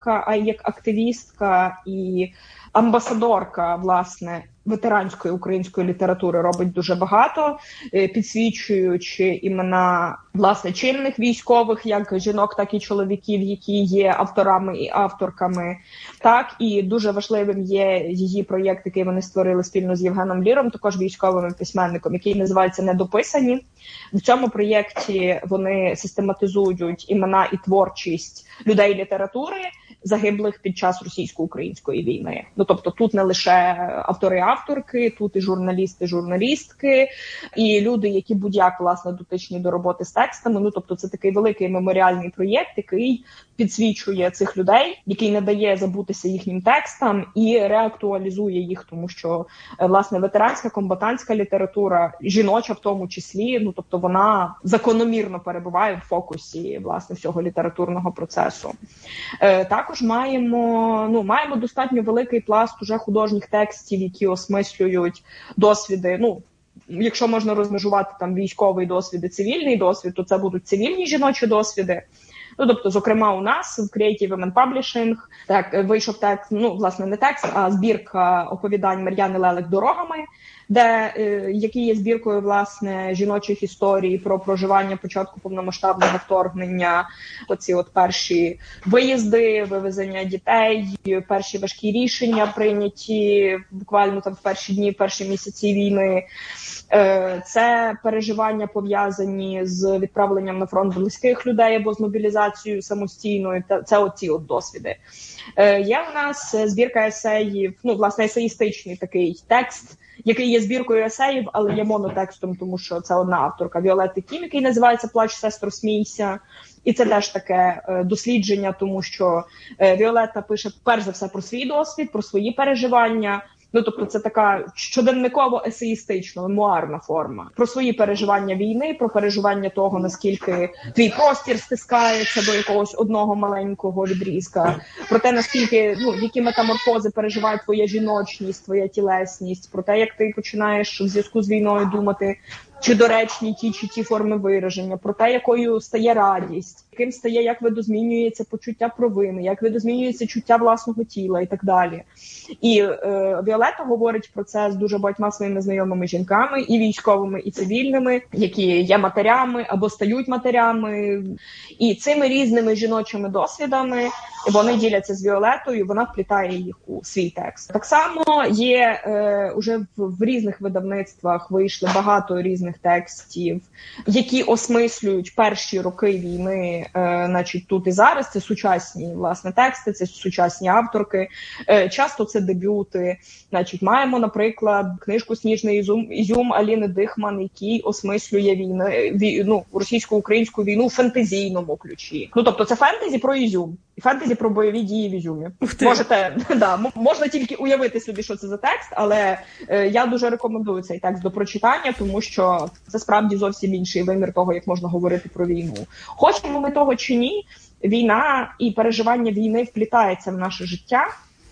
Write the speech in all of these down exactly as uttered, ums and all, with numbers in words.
а й як активістка і амбасадорка, власне, ветеранської української літератури робить дуже багато, підсвічуючи імена, власне, чинних військових, як жінок, так і чоловіків, які є авторами і авторками. Так, і дуже важливим є її проєкт, який вони створили спільно з Євгеном Ліром, також військовим письменником, який називається «Недописані». В цьому проєкті вони систематизують імена і творчість людей літератури, загиблих під час російсько-української війни. Ну, тобто тут не лише автори-авторки, тут і журналісти-журналістки, і люди, які будь-як, власне, дотичні до роботи з текстами. Ну, тобто це такий великий меморіальний проєкт, який підсвічує цих людей, який не дає забутися їхнім текстам і реактуалізує їх, тому що, власне, ветеранська, комбатантська література, жіноча в тому числі, ну, тобто вона закономірно перебуває в фокусі, власне, всього літературного процесу. Е, також маємо, ну, маємо достатньо великий пласт уже художніх текстів, які осмислюють досвіди, ну, якщо можна розмежувати там військовий досвід і цивільний досвід, то це будуть цивільні жіночі досвіди. Ну, тобто, зокрема, у нас в Creative Women Publishing так, вийшов текст, ну, власне, не текст, а збірка оповідань Мар'яни Лелек «Дорогами», де, е, який є збіркою, власне, жіночих історій про проживання початку повномасштабного вторгнення, оці от перші виїзди, вивезення дітей, перші важкі рішення прийняті буквально там в перші дні, в перші місяці війни. Е, це переживання пов'язані з відправленням на фронт близьких людей або з мобілізацією самостійною. Це оці от досвіди. Е, є у нас збірка есеїв, ну, власне, есеїстичний такий текст, який є збіркою есеїв, але є монотекстом, тому що це одна авторка, Віолетти Кім, який називається «Плач, сестро, смійся». І це теж таке е, дослідження, тому що е, Віолетта пише перш за все про свій досвід, про свої переживання. Ну, тобто це така щоденниково-есеїстична, мемуарна форма. Про свої переживання війни, про переживання того, наскільки твій простір стискається до якогось одного маленького відрізка, про те, наскільки, ну, які метаморфози переживає твоя жіночність, твоя тілесність, про те, як ти починаєш в зв'язку з війною думати, чи доречні ті, чи ті форми вираження, про те, якою стає радість, яким стає, як видозмінюється почуття провини, як видозмінюється чуття власного тіла і так далі. І е, Віолетта говорить про це з дуже багатьма своїми знайомими жінками, і військовими, і цивільними, які є матерями або стають матерями. І цими різними жіночими досвідами вони діляться з Віолеттою, вона вплітає їх у свій текст. Так само є е, уже в, в різних видавництвах вийшли багато різних текстів, які осмислюють перші роки війни, е, значить, тут і зараз. Це сучасні, власне, тексти, це сучасні авторки. Е, часто це дебюти. Значить, маємо, наприклад, книжку «Сніжний ізюм», ізюм Аліни Дихман, який осмислює війну, вій, ну, російсько-українську війну в фентезійному ключі. Ну, тобто це фентезі про ізюм. І фентезі про бойові дії в Ізюмі. Можете, да, можна тільки уявити собі, що це за текст, але е, я дуже рекомендую цей текст до прочитання, тому що це справді зовсім інший вимір того, як можна говорити про війну. Хочемо ми того чи ні, війна і переживання війни вплітається в наше життя,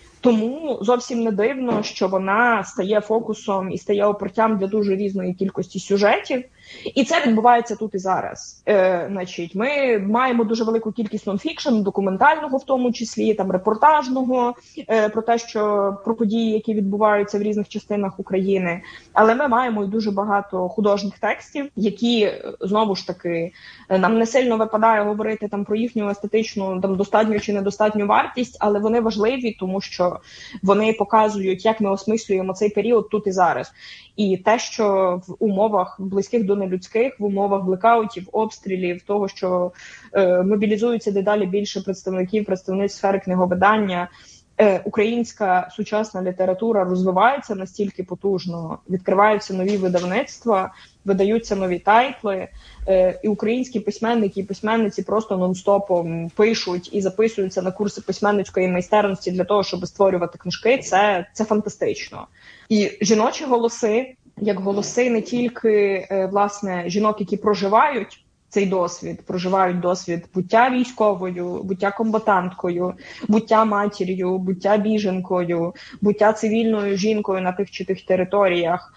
тому зовсім не дивно, що вона стає фокусом і стає опортям для дуже різної кількості сюжетів. І це відбувається тут і зараз. Е, значить, ми маємо дуже велику кількість нонфікшн, документального в тому числі, там репортажного, е, про те, що про події, які відбуваються в різних частинах України. Але ми маємо і дуже багато художніх текстів, які, знову ж таки, нам не сильно випадає говорити там про їхню естетичну, там, достатню чи недостатню вартість, але вони важливі, тому що вони показують, як ми осмислюємо цей період тут і зараз. І те, що в умовах близьких до нелюдських, в умовах блекаутів, обстрілів, того, що е, мобілізуються дедалі більше представників, представниць сфери книговидання, е, українська сучасна література розвивається настільки потужно, відкриваються нові видавництва, видаються нові тайтли, е, і українські письменники і письменниці просто нон-стопом пишуть і записуються на курси письменницької майстерності для того, щоб створювати книжки. Це, це фантастично. І жіночі голоси, як голоси не тільки, власне, жінок, які проживають цей досвід, проживають досвід буття військовою, буття комбатанткою, буття матір'ю, буття біженкою, буття цивільною жінкою на тих чи тих територіях,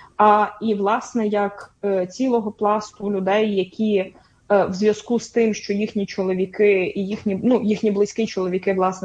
а і, власне, як е, цілого пласту людей, які е, в зв'язку з тим, що їхні чоловіки і їхні, ну, їхні близькі чоловіки, власне,